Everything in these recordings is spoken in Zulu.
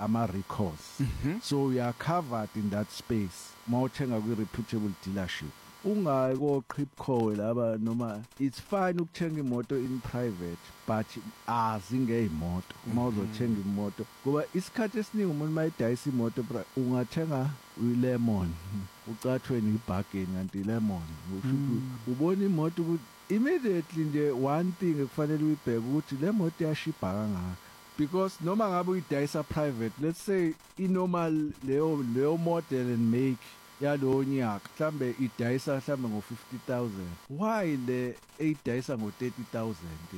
ama-recalls. So you are covered in that space mawuthenga kwi-reputable dealership. Ungayi ko-Cripco laba noma it's fine ukuthenga imoto in private but azingeyimoto uma uzothenga imoto ngoba isikhathi esiningi umuntu mayidayisa imoto ungathenga uLemon ucathwe ni-bargain kanti lemon ubona imoto ukuthi immediately nje one thing ekufanele uyibheke ukuthi le moto iyashibha kangaka because noma ngabe uyidayisa private, let's say inormal leyo model and make yalo nyaka mhlambe idayisa mhlambe ngo-50,000, why le eyidayisa ngo-30,000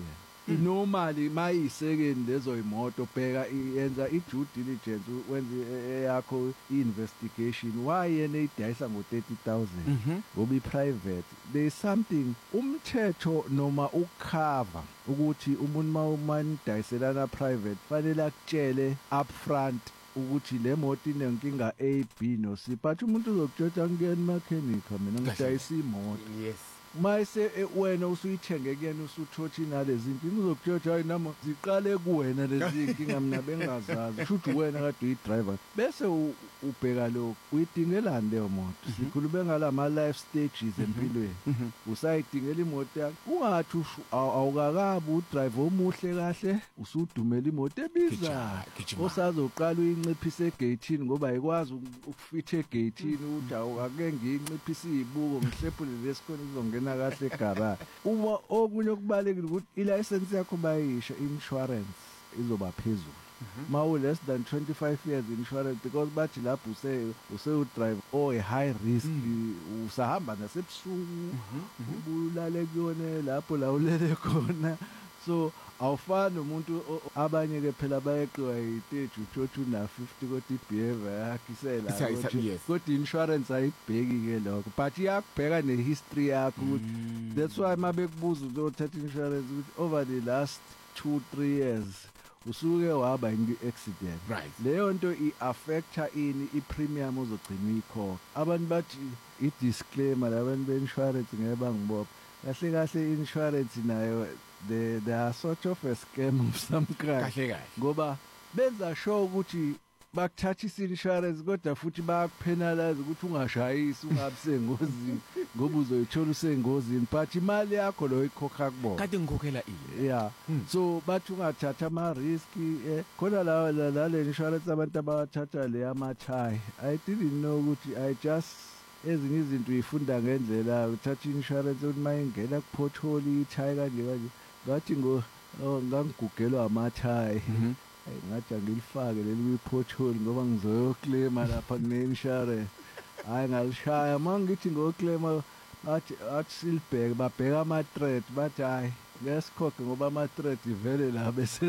inormally mayisekeni lezo imoto bheka yenza i-due diligence wenze yakho i-investigation why yena eyidayisa ngo-30,000 ngoba i-private there is something umthetho noma ukukhava ukuthi umuntu manidayiselana private fanele akutshele upfront ukuthi le moto inenkinga A, B no C but umuntu uzokutshela ngiyeni mechanic mina ngidayisa imoto. Yes. Mayise wena usuyithenge kuyena usuthothi nalezi zinto uzokutshela hayi nami ziqale kuwena lezi inkinga mina bengazazi futhi wena kade uyidriver bese ubheka lo uyidingelani leyo moto sikhuluma ngala ama life stages empilweni usayidingela imoto yakho ungathi awukakabi udriver omuhle kahle usudumela imoto ebiza osazoqala uyinciphise egate ngoba ayikwazi ukufitha egate ukuthi awukake ngiyinciphise izibuko ngihlephule lesikhona uzongena kahle egara. Uma okunye okubalekile ukuthi ilicense yakho bayisha insurance izoba phezulu mawu less than 25 years insurance because bathi lapho use drive a high risk usahamba nasebusuku ubulale kuyona lapho la ulele khona so awufani umuntu abanye ke phela bayeqiwa i-stage uthothi una 50 kodwa i-behavior yakhisela kodwa insurance ayibheki ke lokho but iyakubheka nehistory yakho ukuthi that's why mabekubuza uzothatha insurance ukuthi over the last 2-3 years usuke waba i-accident leyo nto i-affecta ini i-premium uzogcina uyikhokha. Abantu bathi i-disclaimer labantu be-insurance ngeke bangibopha kahle kahle insurance nayo they are sort of a scam of some kind ngoba benza sure ukuthi bakuthathisa insurance kodwa futhi bayakupenalize ukuthi ungashayisi ungabi sengozini ngoba uzoyithola usengozini but imali yakho lo ikhokha kubona kade ngikhokhela ile yeah so bathi ungathatha ama risk khona la le insurance abantu abathatha le amachayi I didn't know ukuthi I just ezinye izinto uyifunda ngendlela uthatha insurance ukuthi mayingena kupothole ichayi kanje bathi ngangigugelwa amachayi ngathi angilifake leli pothole ngoba ngizoyoclaim lapha kune insurance hayi ngalishaya mangithi ngoclaim athi silbheke babheka ama threat bathi hayi ngesikhokhe ngoba ama threat ivele la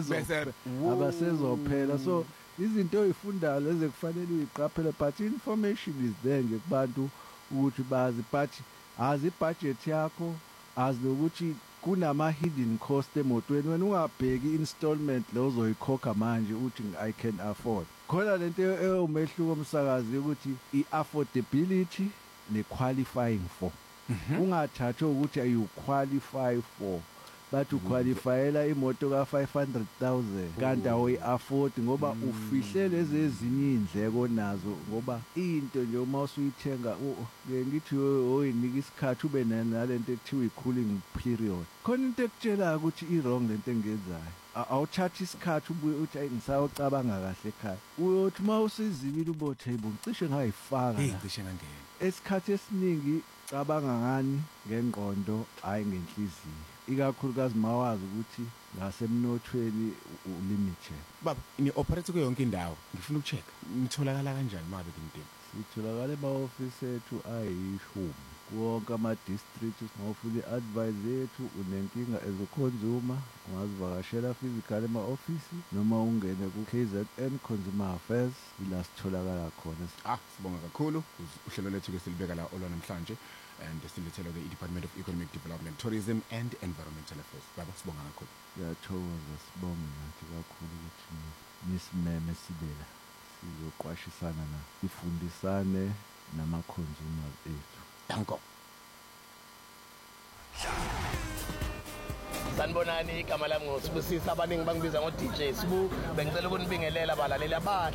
abasezophela so izinto oyifundayo lezi kufanele uyiqaphele but information is there nje kubantu ukuthi bazi but azi budget yakho azi ukuthi kunama hidden cost emotweni wena ungabheki installment lo uzoyikhokha manje uthi I can afford. Khona lento eyomehluko umsakazi ukuthi i-affordability ne-qualifying for ungathathi ukuthi you qualify for but uqualifyela imoto ka-500,000 kanti awuyi-afford ngoba ufihle lezi ezinye iy'ndleko nazo ngoba into nje uma usuyithenga ngithi oyinika isikhathi ube nalento ekuthiwa i-cooling period khona into ekutshelayo ukuthi i-wrong lento engenzayo awuthatha isikhathi ubuye uthi ayi ngisawucabanga kahle ekhaya uyothi uma usizibile ubothi hayibo ngicishe ngayifaka cishe ngangena esikhathi esiningi cabanga ngani ngengqondo hayi ngenhliziyo ikakhulukazi mawazi ukuthi ngasemnothweni ulimited. Baba ni-operate kuyo yonke indawo ngifuna ukucheck nitholakala kanjani mabe kintini? Sitholakala ema-office ethu ayishumi wonke ama-district mawufuna i-advice yethu unenkinga as a consumer ungazivakashela physical ema-office noma ungene ku-KZN Consumer Affairs ila sitholakala khona. Sibonga kakhulu uhlelo lethu ke silibeka la olwanamhlanje and silethela ke i-Department of Economic Development, Tourism and Environmental Affairs. Baba sibonga kakhulu. Ngiyathokoza sibonga nathi kakhulu ukuthi nisimeme sibela sizoqwashisana na sifundisane nama-consumers ethu. Danko. Sanibonani igama lami ngoSibusisa abaningi bangibiza ngo DJ Sibu bengicela ukunibingelela abalaleli abahle